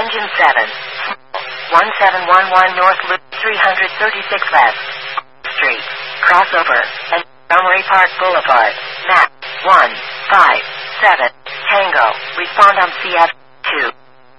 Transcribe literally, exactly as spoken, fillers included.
Engine seven. one seven one one North Loop three thirty-six West Street. Crossover. And Montgomery Park Boulevard. Map one five seven. Tango. Respond on C F two.